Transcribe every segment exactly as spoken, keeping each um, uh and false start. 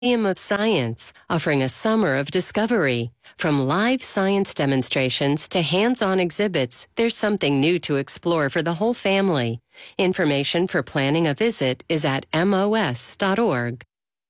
Museum of Science, offering a summer of discovery. From live science demonstrations to hands-on exhibits, there's something new to explore for the whole family. Information for planning a visit is at M O S dot org.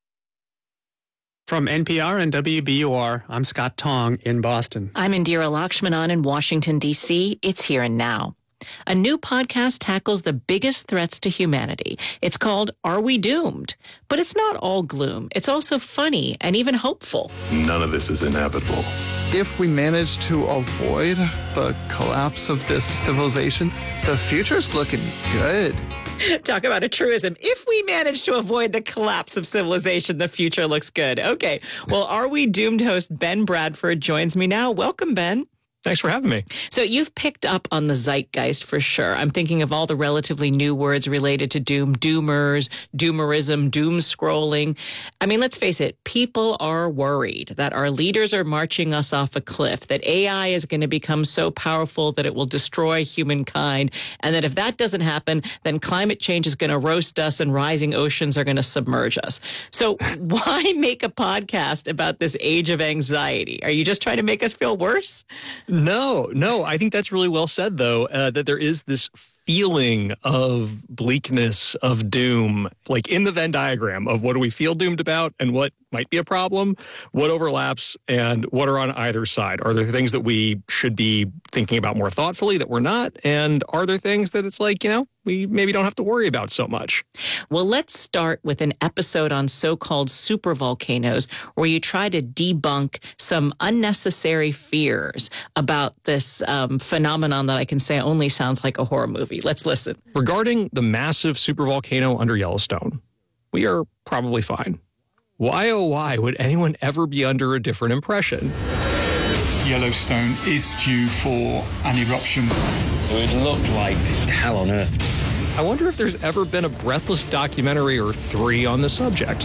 From N P R and W B U R, I'm Scott Tong in Boston. I'm Indira Lakshmanan in Washington, D C. It's Here and Now. A new podcast tackles the biggest threats to humanity. It's called Are We Doomed? But it's not all gloom. It's also funny and even hopeful. None of this is inevitable. If we manage to avoid the collapse of this civilization, the future's looking good. Talk about a truism. If we manage to avoid the collapse of civilization, the future looks good. Okay. Well, Are We Doomed host Ben Bradford joins me now. Welcome, Ben. Thanks for having me. So you've picked up on the zeitgeist for sure. I'm thinking of all the relatively new words related to doom, doomers, doomerism, doom scrolling. I mean, let's face it, people are worried that our leaders are marching us off a cliff, that A I is going to become so powerful that it will destroy humankind, and that if that doesn't happen, then climate change is going to roast us and rising oceans are going to submerge us. So why make a podcast about this age of anxiety? Are you just trying to make us feel worse? No, no. I think that's really well said, though, uh, that there is this feeling of bleakness, of doom, like in the Venn diagram of what do we feel doomed about and what might be a problem, what overlaps, and what are on either side. Are there things that we should be thinking about more thoughtfully that we're not? And are there things that it's like, you know, we maybe don't have to worry about so much? Well, let's start with an episode on so-called supervolcanoes where you try to debunk some unnecessary fears about this um, phenomenon that I can say only sounds like a horror movie. Let's listen. Regarding the massive supervolcano under Yellowstone, we are probably fine. Why, oh, why would anyone ever be under a different impression? Yellowstone is due for an eruption. It would look like hell on earth. I wonder if there's ever been a Breathless documentary or three on the subject.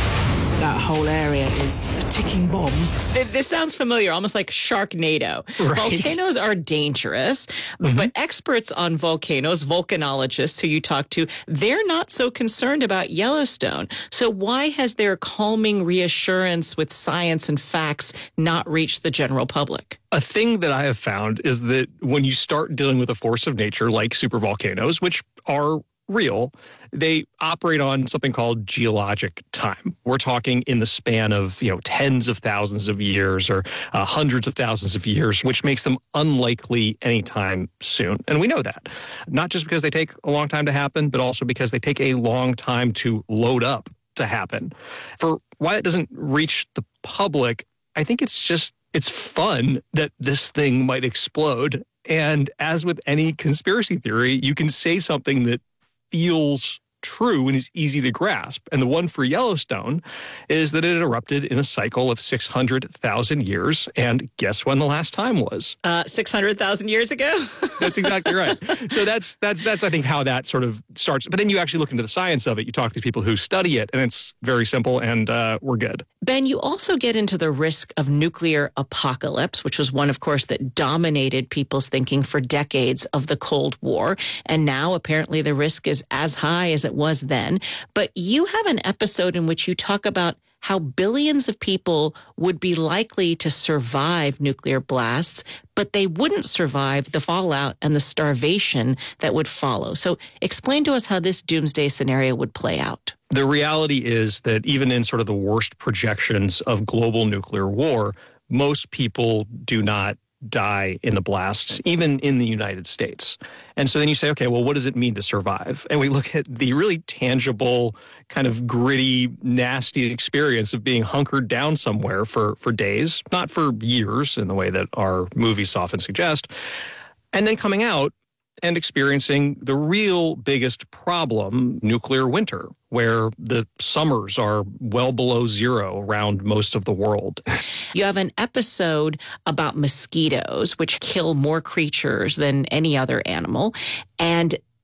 That whole area is a ticking bomb. This sounds familiar, almost like Sharknado. Right. Volcanoes are dangerous, mm-hmm. but experts on volcanoes, volcanologists who you talk to, they're not so concerned about Yellowstone. So why has their calming reassurance with science and facts not reached the general public? A thing that I have found is that when you start dealing with a force of nature like supervolcanoes, which are real, they operate on something called geologic time. We're talking in the span of, you know, tens of thousands of years or uh, hundreds of thousands of years, which makes them unlikely anytime soon. And we know that, not just because they take a long time to happen, but also because they take a long time to load up to happen. For why it doesn't reach the public, I think it's just, it's fun that this thing might explode. And as with any conspiracy theory, you can say something that feels true and is easy to grasp. And the one for Yellowstone is that it erupted in a cycle of six hundred thousand years. And guess when the last time was? Uh, six hundred thousand years ago? That's exactly right. So that's, that's, that's, I think, how that sort of starts. But then you actually look into the science of it. You talk to these people who study it, and it's very simple, and uh, we're good. Ben, you also get into the risk of nuclear apocalypse, which was one, of course, that dominated people's thinking for decades of the Cold War. And now, apparently, the risk is as high as it was then. But you have an episode in which you talk about how billions of people would be likely to survive nuclear blasts, but they wouldn't survive the fallout and the starvation that would follow. So explain to us how this doomsday scenario would play out. The reality is that even in sort of the worst projections of global nuclear war, most people do not die in the blasts, even in the United States. And so then you say, okay, well, what does it mean to survive? And we look at the really tangible, kind of gritty, nasty experience of being hunkered down somewhere for, for days, not for years in the way that our movies often suggest, and then coming out and experiencing the real biggest problem, nuclear winter, where the summers are well below zero around most of the world. You have an episode about mosquitoes, which kill more creatures than any other animal. And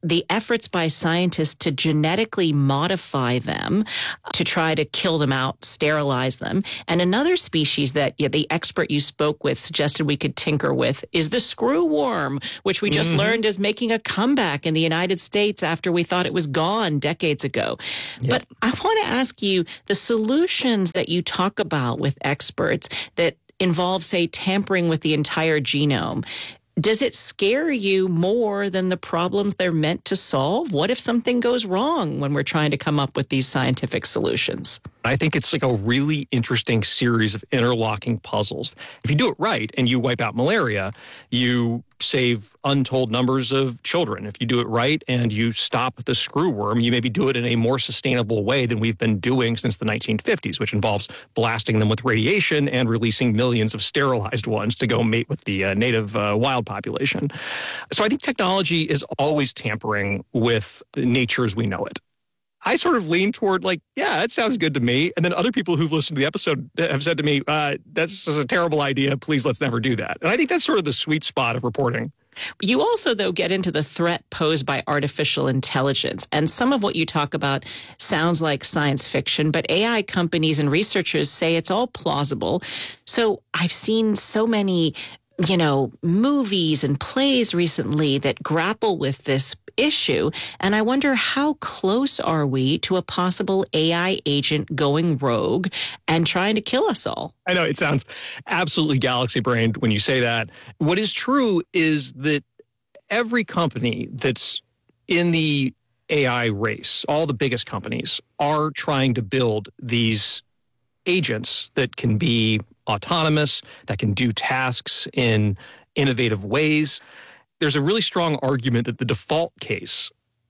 the efforts by scientists to genetically modify them to try to kill them out, sterilize them. And another species that yeah, the expert you spoke with suggested we could tinker with is the screwworm, which we just mm-hmm. learned is making a comeback in the United States after we thought it was gone decades ago. Yep. But I want to ask you, the solutions that you talk about with experts that involve, say, tampering with the entire genome, does it scare you more than the problems they're meant to solve? What if something goes wrong when we're trying to come up with these scientific solutions? I think it's like a really interesting series of interlocking puzzles. If you do it right and you wipe out malaria, you save untold numbers of children. If you do it right and you stop the screwworm, you maybe do it in a more sustainable way than we've been doing since the nineteen fifties, which involves blasting them with radiation and releasing millions of sterilized ones to go mate with the uh, native uh, wild population. So I think technology is always tampering with nature as we know it. I sort of lean toward like, yeah, that sounds good to me. And then other people who've listened to the episode have said to me, uh, that's a terrible idea. Please, let's never do that. And I think that's sort of the sweet spot of reporting. You also, though, get into the threat posed by artificial intelligence. And some of what you talk about sounds like science fiction, but A I companies and researchers say it's all plausible. So I've seen so many, you know, movies and plays recently that grapple with this issue. And I wonder, how close are we to a possible A I agent going rogue and trying to kill us all? I know it sounds absolutely galaxy-brained when you say that. What is true is that every company that's in the A I race, all the biggest companies, are trying to build these agents that can be autonomous, that can do tasks in innovative ways. There's a really strong argument that the default case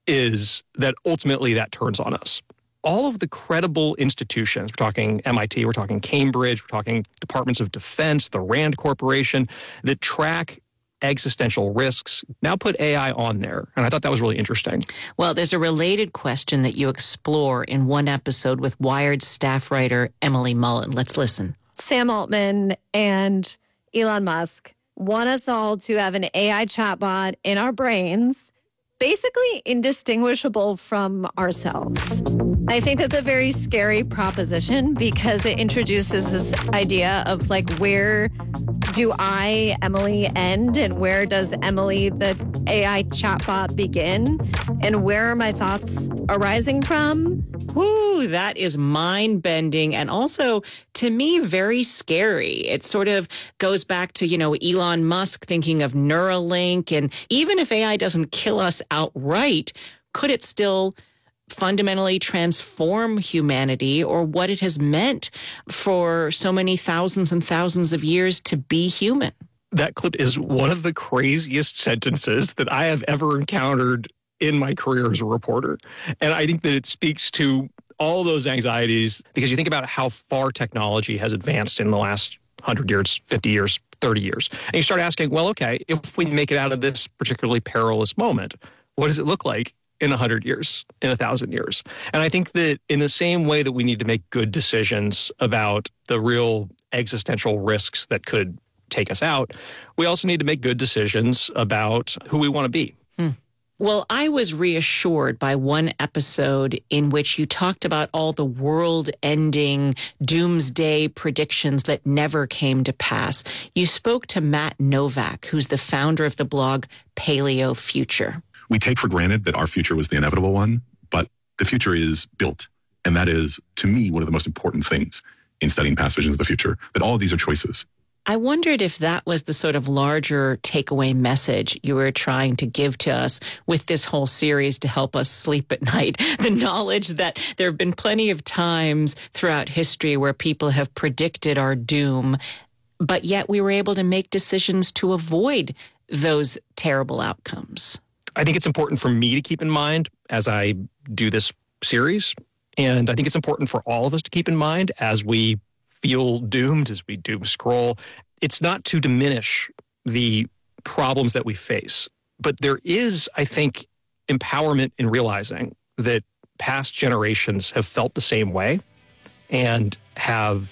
is that ultimately that turns on us. All of the credible institutions, we're talking M I T, we're talking Cambridge, we're talking departments of defense, the RAND Corporation, that track existential risks, now put A I on there. And I thought that was really interesting. Well, there's a related question that you explore in one episode with Wired staff writer Emily Mullen. Let's listen. Sam Altman and Elon Musk want us all to have an A I chatbot in our brains, basically indistinguishable from ourselves. I think that's a very scary proposition because it introduces this idea of like, where do I, Emily, end and where does Emily, the A I chatbot, begin? And where are my thoughts arising from? Woo, that is mind-bending and also, to me, very scary. It sort of goes back to, you know, Elon Musk thinking of Neuralink. And even if A I doesn't kill us outright, could it still fundamentally transform humanity or what it has meant for so many thousands and thousands of years to be human? That clip is one of the craziest sentences that I have ever encountered in my career as a reporter. And I think that it speaks to all those anxieties because you think about how far technology has advanced in the last one hundred years, fifty years, thirty years. And you start asking, well, okay, if we make it out of this particularly perilous moment, what does it look like in one hundred years, in one thousand years? And I think that in the same way that we need to make good decisions about the real existential risks that could take us out, we also need to make good decisions about who we want to be. Hmm. Well, I was reassured by one episode in which you talked about all the world-ending doomsday predictions that never came to pass. You spoke to Matt Novak, who's the founder of the blog Paleo Future. We take for granted that our future was the inevitable one, but the future is built. And that is, to me, one of the most important things in studying past visions of the future, that all of these are choices. I wondered if that was the sort of larger takeaway message you were trying to give to us with this whole series to help us sleep at night. The knowledge that there have been plenty of times throughout history where people have predicted our doom, but yet we were able to make decisions to avoid those terrible outcomes. I think it's important for me to keep in mind as I do this series, and I think it's important for all of us to keep in mind as we feel doomed, as we doom scroll. It's not to diminish the problems that we face, but there is, I think, empowerment in realizing that past generations have felt the same way and have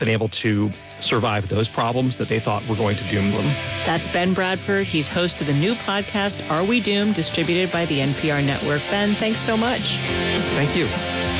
been able to survive those problems that they thought were going to doom them. That's Ben Bradford. He's host of the new podcast, Are We Doomed?, distributed by the N P R network. Ben, thanks so much. Thank you.